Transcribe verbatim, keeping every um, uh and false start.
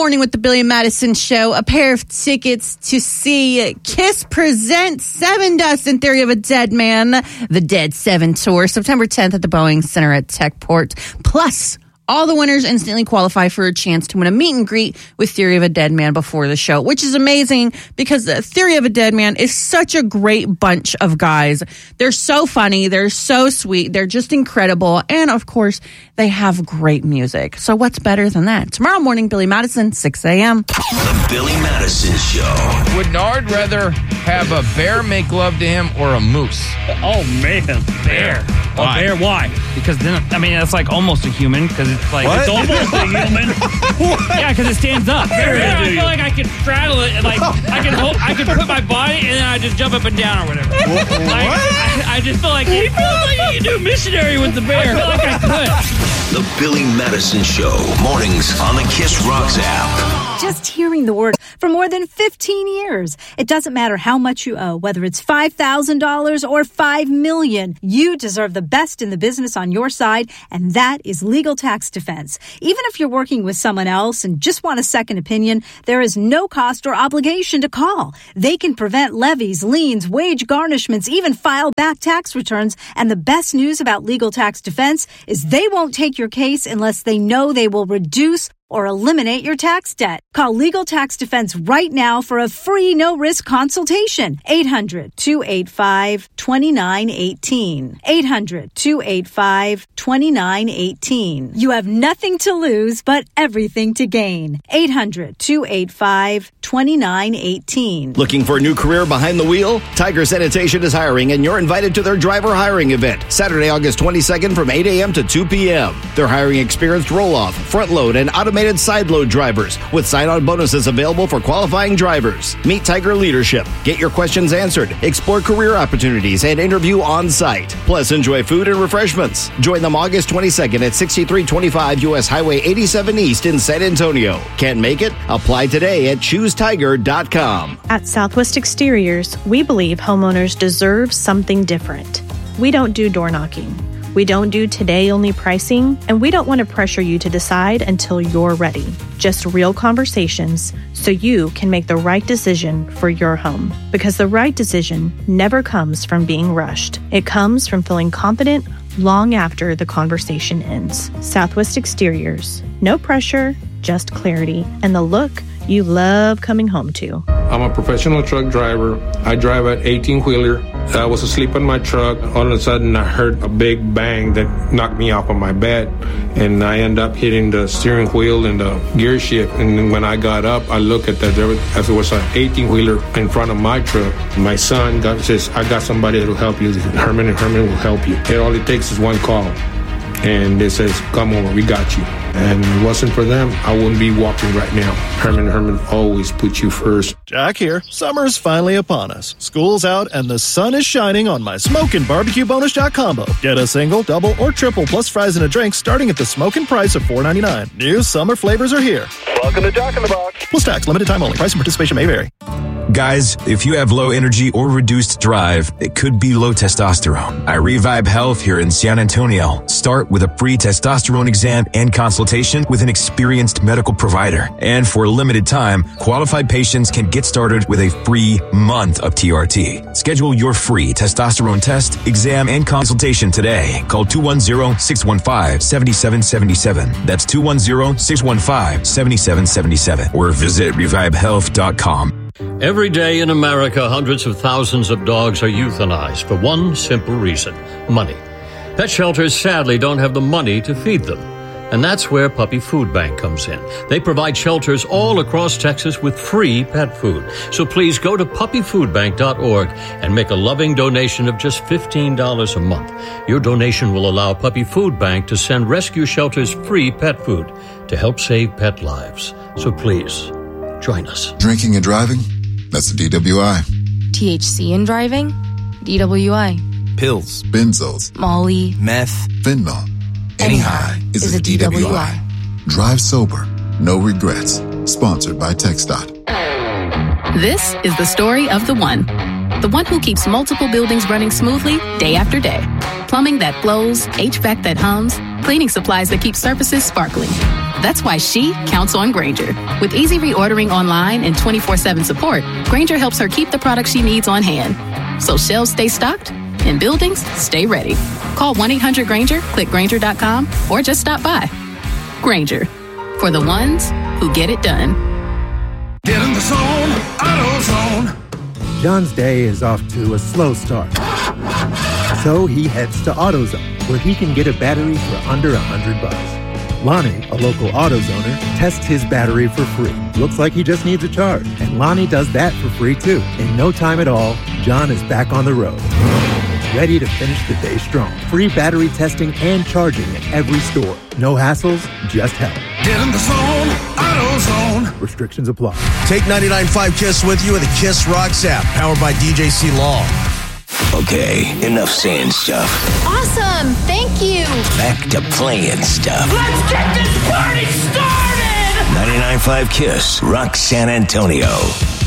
morning with the Billy Madison Show. A pair of tickets to see Kiss present Seven Dust and Theory of a Dead Man, the Dead Seven Tour, September tenth at the Boeing Center at Techport. Plus, all the winners instantly qualify for a chance to win a meet and greet with Theory of a Dead Man before the show, which is amazing because the Theory of a Dead Man is such a great bunch of guys. They're so funny. They're so sweet. They're just incredible. And, of course, they have great music. So what's better than that? Tomorrow morning, Billy Madison, six a.m. The Billy Madison Show. Would Nard rather have a bear make love to him or a moose? Oh, man. Bear. Why? A bear, why? Because then, I mean, that's like almost a human, because it's like, What? it's almost a human. Yeah, because it stands up. Bear, Yeah, I do feel you? like I could straddle it, and like, I could hold, I could put my body, and then I just jump up and down or whatever. Like, I, I just feel like, it feels like you can do missionary with the bear. I feel like I could. The Billy Madison Show. Mornings on the Kiss Rocks app. Just hearing the word for more than fifteen years. It doesn't matter how much you owe, whether it's five thousand dollars or five million dollars. You deserve the best in the business on your side, and that is Legal Tax Defense. Even if you're working with someone else and just want a second opinion, there is no cost or obligation to call. They can prevent levies, liens, wage garnishments, even file back tax returns. And the best news about Legal Tax Defense is they won't take your case unless they know they will reduce or eliminate your tax debt. Call Legal Tax Defense right now for a free no-risk consultation. eight hundred, two eight five, two nine one eight. eight hundred, two eight five, two nine one eight. You have nothing to lose, but everything to gain. eight hundred, two eight five, two nine one eight. Looking for a new career behind the wheel? Tiger Sanitation is hiring, and you're invited to their driver hiring event, Saturday, August twenty-second from eight a.m. to two p.m. They're hiring experienced roll-off, front-load, and automated side load drivers with sign-on bonuses available for qualifying drivers. Meet Tiger leadership, get your questions answered, explore career opportunities, and interview on site. Plus, enjoy food and refreshments. Join them August twenty-second at sixty-three twenty-five U S Highway eighty-seven East in San Antonio. Can't make it? Apply today at choose tiger dot com. At Southwest Exteriors, we believe homeowners deserve something different. We don't do door knocking. We don't do today-only pricing, and we don't want to pressure you to decide until you're ready. Just real conversations so you can make the right decision for your home. Because the right decision never comes from being rushed. It comes from feeling confident long after the conversation ends. Southwest Exteriors. No pressure, just clarity, and the look you love coming home to. I'm a professional truck driver. I drive an eighteen-wheeler. I was asleep in my truck. All of a sudden, I heard a big bang that knocked me off of my bed, and I end up hitting the steering wheel and the gear shift. And then when I got up, I looked at that. There was, as it was an eighteen-wheeler in front of my truck. My son got, says, "I got somebody that will help you. Herman and Herman will help you." And all it takes is one call. And they says, "Come over, we got you." And if it wasn't for them, I wouldn't be walking right now. Herman Herman always put you first. Jack here. Summer's finally upon us. School's out and the sun is shining on my Smokin' Barbecue Bonus Jack combo. Get a single, double, or triple plus fries and a drink starting at the smokin' price of four ninety-nine. New summer flavors are here. Welcome to Jack in the Box. Plus tax, limited time only. Price and participation may vary. Guys, if you have low energy or reduced drive, it could be low testosterone. I Revive Health here in San Antonio. Start with a free testosterone exam and consultation with an experienced medical provider. And for a limited time, qualified patients can get started with a free month of T R T. Schedule your free testosterone test, exam, and consultation today. Call two one zero, six one five, seven seven seven seven. That's two one zero, six one five, seven seven seven seven. Or visit revive health dot com. Every day in America, hundreds of thousands of dogs are euthanized for one simple reason: money. Pet shelters sadly don't have the money to feed them. And that's where Puppy Food Bank comes in. They provide shelters all across Texas with free pet food. So please go to puppy food bank dot org and make a loving donation of just fifteen dollars a month. Your donation will allow Puppy Food Bank to send rescue shelters free pet food to help save pet lives. So please, join us. Drinking and driving? That's a D W I. T H C in driving? D W I. Pills, benzos, Molly, meth, fentanyl. Any high is, is a, a D W I. D W I. Drive sober, no regrets. Sponsored by TxDOT. This is the story of the one. The one who keeps multiple buildings running smoothly day after day. Plumbing that flows, H V A C that hums, cleaning supplies that keep surfaces sparkling. That's why she counts on Grainger. With easy reordering online and twenty-four seven support, Grainger helps her keep the products she needs on hand. So shelves stay stocked and buildings stay ready. Call one eight hundred Grainger, click Grainger dot com, or just stop by. Grainger, for the ones who get it done. Get in the zone, AutoZone. John's day is off to a slow start. So he heads to AutoZone, where he can get a battery for under a hundred bucks. Lonnie, a local AutoZoner, tests his battery for free. Looks like he just needs a charge. And Lonnie does that for free too. In no time at all, John is back on the road. Ready to finish the day strong. Free battery testing and charging at every store. No hassles, just help. Get in the zone, AutoZone. Restrictions apply. Take ninety-nine point five KISS with you with the KISS Rocks app, powered by D J C Law. Okay, enough saying stuff. Awesome, thank you. Back to playing stuff. Let's get this party started! ninety-nine point five KISS, Rock San Antonio.